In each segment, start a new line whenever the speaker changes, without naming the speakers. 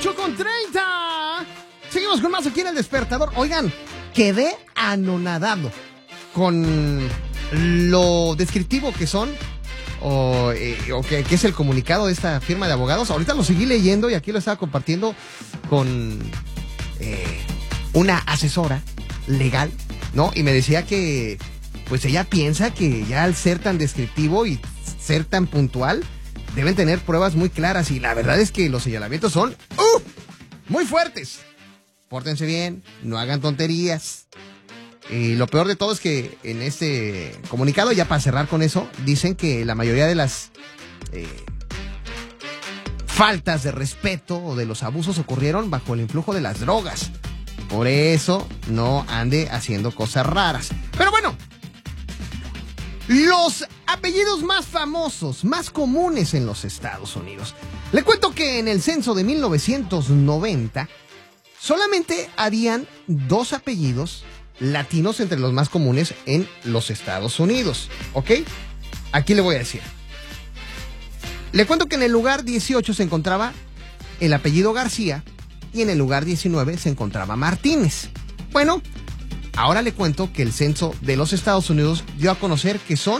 8:30. Seguimos con más aquí en El Despertador. Oigan, quedé anonadado con lo descriptivo que son o que es el comunicado de esta firma de abogados. Ahorita lo seguí leyendo y aquí lo estaba compartiendo con una asesora legal, ¿no? Y me decía que pues ella piensa que ya al ser tan descriptivo y ser tan puntual deben tener pruebas muy claras, y la verdad es que los señalamientos son muy fuertes. Pórtense bien, no hagan tonterías. Y lo peor de todo es que en este comunicado, ya para cerrar con eso, dicen que la mayoría de las faltas de respeto o de los abusos ocurrieron bajo el influjo de las drogas. Por eso no ande haciendo cosas raras. Pero bueno, los apellidos más famosos, más comunes en los Estados Unidos. Le cuento que en el censo de 1990 solamente habían 2 apellidos latinos entre los más comunes en los Estados Unidos, ¿ok? Aquí le voy a decir. Le cuento que en el lugar 18 se encontraba el apellido García y en el lugar 19 se encontraba Martínez. Bueno, ahora le cuento que el censo de los Estados Unidos dio a conocer que son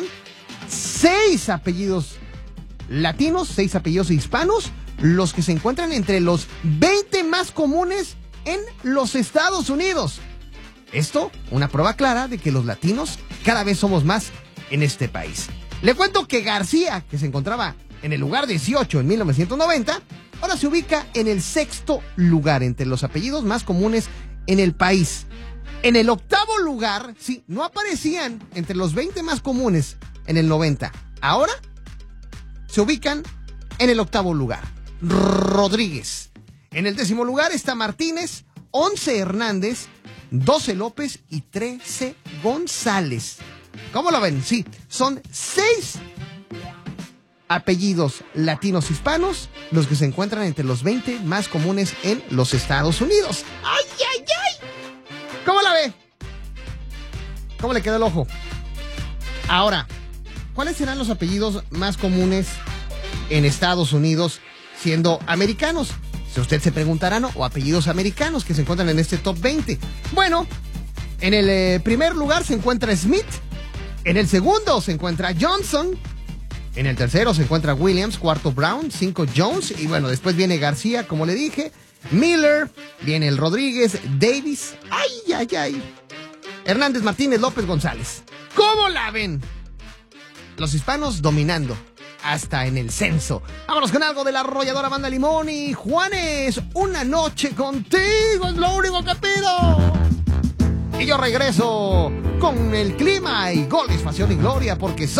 6 apellidos latinos, 6 apellidos hispanos, los que se encuentran entre los 20 más comunes en los Estados Unidos. Esto, una prueba clara de que los latinos cada vez somos más en este país. Le cuento que García, que se encontraba en el lugar 18 en 1990, ahora se ubica en el 6º lugar entre los apellidos más comunes en el país. En el 8º lugar, sí, no aparecían entre los 20 más comunes en el 90. Ahora se ubican en el 8º lugar. Rodríguez. En el 10º lugar está Martínez, 11 Hernández, 12 López y 13 González. ¿Cómo lo ven? Sí, son 6 apellidos latinos hispanos los que se encuentran entre los 20 más comunes en los Estados Unidos. ¡Ay, ay, ay! ¿Cómo la ve? ¿Cómo le queda el ojo? Ahora, ¿cuáles serán los apellidos más comunes en Estados Unidos siendo americanos? Si usted se preguntará, ¿no? O apellidos americanos que se encuentran en este top 20. Bueno, en el primer lugar se encuentra Smith. En el segundo se encuentra Johnson. En el tercero se encuentra Williams. Cuarto Brown. 5 Jones. Y bueno, después viene García, como le dije. Miller. Viene el Rodríguez. Davis. ¡Ay, ay, ay! Hernández, Martínez, López, González. ¿Cómo la ven? Los hispanos dominando hasta en el censo. Vámonos con algo de la arrolladora Banda Limón y Juanes. Una noche contigo es lo único que pido. Y yo regreso con el clima y goles, pasión y gloria, porque